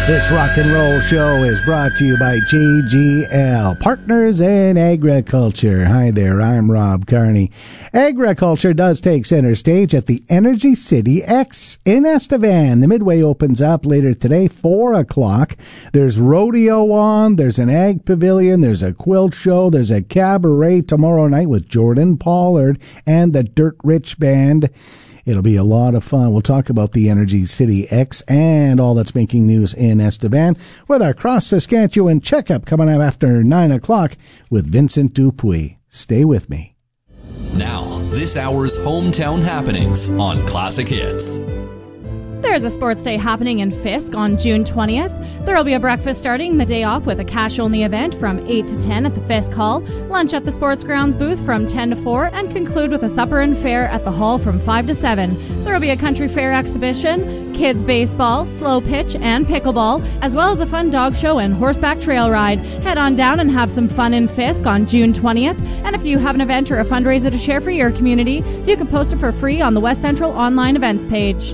This rock and roll show is brought to you by JGL, Partners in Agriculture. Hi there, I'm Rob Carney. Agriculture does take center stage at the Energy City X in Estevan. The Midway opens up later today, 4 o'clock. There's rodeo on, there's an ag pavilion, there's a quilt show, there's a cabaret tomorrow night with Jordan Pollard and the Dirt Rich Band. It'll be a lot of fun. We'll talk about the Energy City X and all that's making news in Estevan with our Cross Saskatchewan checkup coming up after 9 o'clock with Vincent Dupuis. Stay with me. Now, this hour's hometown happenings on Classic Hits. There's a sports day happening in Fisk on June 20th. There will be a breakfast starting the day off with a cash-only event from 8 to 10 at the Fisk Hall, lunch at the Sports Grounds booth from 10 to 4, and conclude with a supper and fair at the Hall from 5 to 7. There will be a country fair exhibition, kids baseball, slow pitch, and pickleball, as well as a fun dog show and horseback trail ride. Head on down and have some fun in Fisk on June 20th. And if you have an event or a fundraiser to share for your community, you can post it for free on the West Central online events page.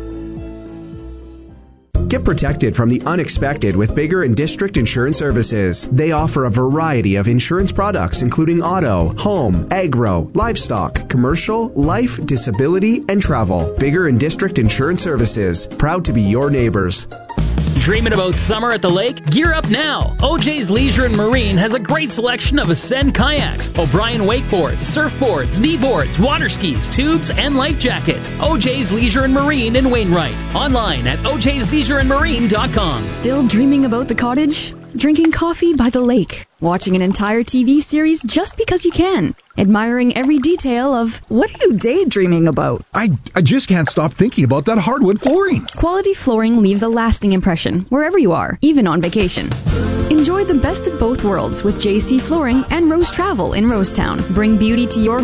Get protected from the unexpected with Bigger and District Insurance Services. They offer a variety of insurance products, including auto, home, agro, livestock, commercial, life, disability, and travel. Bigger and District Insurance Services. Proud to be your neighbors. Dreaming about summer at the lake? Gear up now! OJ's Leisure and Marine has a great selection of Ascend kayaks, O'Brien wakeboards, surfboards, kneeboards, water skis, tubes, and life jackets. OJ's Leisure and Marine in Wainwright. Online at ojsleisureandmarine.com. Still dreaming about the cottage? Drinking coffee by the lake? Watching an entire TV series just because you can? Admiring every detail of... What are you daydreaming about? I just can't stop thinking about that hardwood flooring. Quality flooring leaves a lasting impression wherever you are, even on vacation. Enjoy the best of both worlds with JC Flooring and Rose Travel in Rosetown. Bring beauty to your